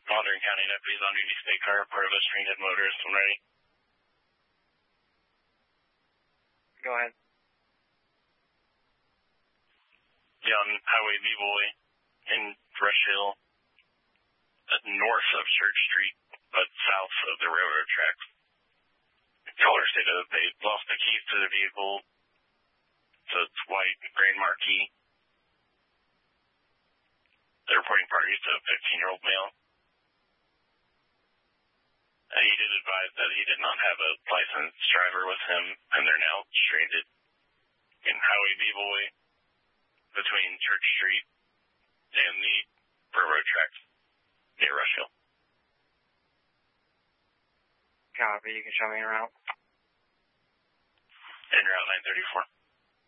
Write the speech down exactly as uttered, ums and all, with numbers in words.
Mondrian County deputies on duty state car, part of a stringed motorist when ready. Go ahead. Yeah, on Highway B-Boy in Rush Hill, uh, north of Church Street, but south of the railroad tracks. The caller stated that they lost the keys to the vehicle. So it's white, Grand Marquis. The reporting party is a fifteen-year-old male. And he did advise that he did not have a licensed driver with him, and they're now stranded in Highway B-Boy between Church Street and the railroad tracks near Rush Hill. Copy, you can show me around. En route nine thirty-four.